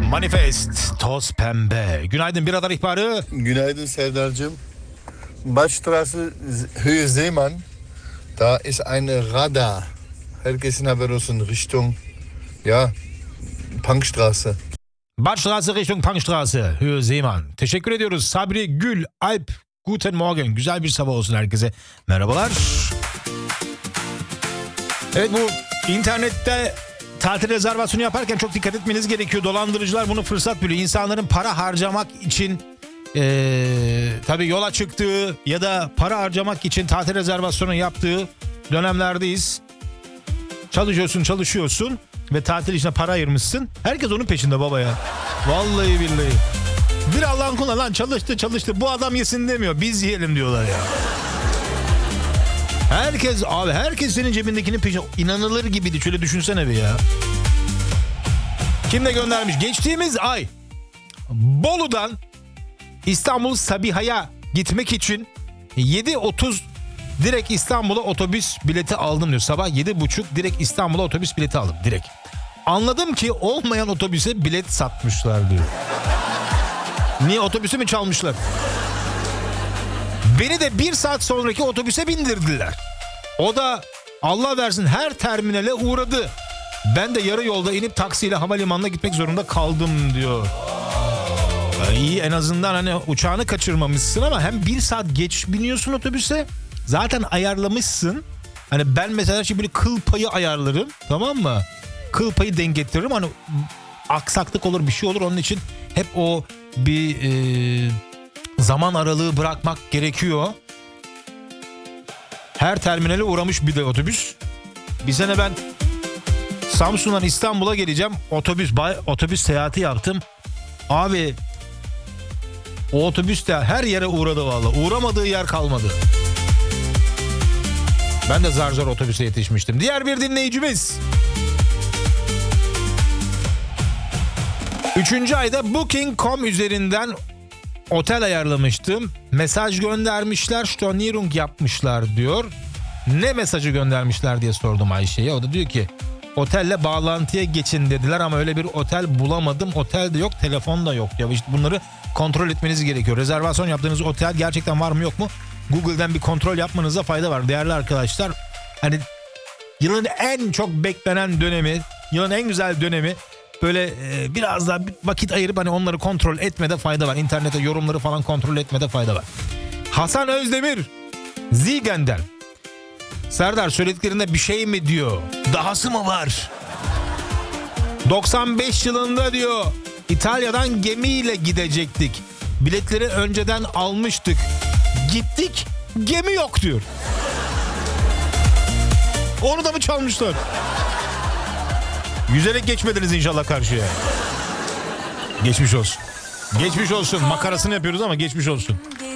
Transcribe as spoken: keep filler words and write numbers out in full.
Manifest, toz pembe. Günaydın, bir radar ihbarı. Günaydın Serdar'cığım. Başstraße Höhe Seemann. Da ist eine Radar. Herkesin haber olsun. Richtung, ja, Punkstraße. Başstraße Richtung Punkstraße, Höhe Seemann. Teşekkür ediyoruz. Sabri Gül, Alp, guten Morgen. Güzel bir sabah olsun herkese. Merhabalar. Evet, bu internette tatil rezervasyonu yaparken çok dikkat etmeniz gerekiyor. Dolandırıcılar bunu fırsat biliyor. İnsanların para harcamak için ee, tabii yola çıktığı ya da para harcamak için tatil rezervasyonu yaptığı dönemlerdeyiz. Çalışıyorsun çalışıyorsun ve tatil işine para ayırmışsın. Herkes onun peşinde baba ya. Vallahi billahi. Bir Allah'ın kulu lan çalıştı çalıştı. Bu adam yesin demiyor. Biz yiyelim diyorlar ya. Herkes abi herkes senin cebindekinin peşinde. İnanılır gibiydi. Şöyle düşünsene bir ya. Kim de göndermiş? Geçtiğimiz ay Bolu'dan İstanbul Sabiha'ya gitmek için yedi otuz direkt İstanbul'a otobüs bileti aldım diyor. Sabah yedi buçuk direkt İstanbul'a otobüs bileti aldım direkt. Anladım ki olmayan otobüse bilet satmışlar diyor. Niye, otobüsü mü çalmışlar? Beni de bir saat sonraki otobüse bindirdiler. O da Allah versin her terminale uğradı. Ben de yarı yolda inip taksiyle havalimanına gitmek zorunda kaldım diyor. İyi, en azından hani uçağını kaçırmamışsın ama hem bir saat geç biniyorsun otobüse. Zaten ayarlamışsın. Hani ben mesela şimdi böyle kıl payı ayarlarım, tamam mı? Kıl payı denk getiririm. Hani aksaklık olur, bir şey olur, onun için hep o bir e, zaman aralığı bırakmak gerekiyor. Her terminale uğramış bir de otobüs. Bir sene ben Samsun'dan İstanbul'a geleceğim. Otobüs otobüs seyahati yaptım. Abi o otobüs de her yere uğradı vallahi. Uğramadığı yer kalmadı. Ben de zar zor otobüse yetişmiştim. Diğer bir dinleyicimiz. Üçüncü ayda booking nokta com üzerinden otel ayarlamıştım. Mesaj göndermişler. Stornierung yapmışlar diyor. Ne mesajı göndermişler diye sordum Ayşe'ye. O da diyor ki otelle bağlantıya geçin dediler ama öyle bir otel bulamadım. Otel de yok, telefon da yok. Ya işte bunları kontrol etmeniz gerekiyor. Rezervasyon yaptığınız otel gerçekten var mı yok mu? Google'den bir kontrol yapmanıza fayda var değerli arkadaşlar. Hani yılın en çok beklenen dönemi, yılın en güzel dönemi, böyle e, biraz daha vakit ayırıp hani onları kontrol etmede fayda var. İnternete yorumları falan kontrol etmede fayda var. Hasan Özdemir Ziegen'den. Serdar söylediklerinde bir şey mi diyor? Dahası mı var? doksan beş yılında diyor İtalya'dan gemiyle gidecektik. Biletleri önceden almıştık. Gittik, gemi yok diyor. Onu da mı çalmışlar? Yüzerek geçmediniz inşallah karşıya. Geçmiş olsun. Geçmiş olsun. Makarasını yapıyoruz ama geçmiş olsun.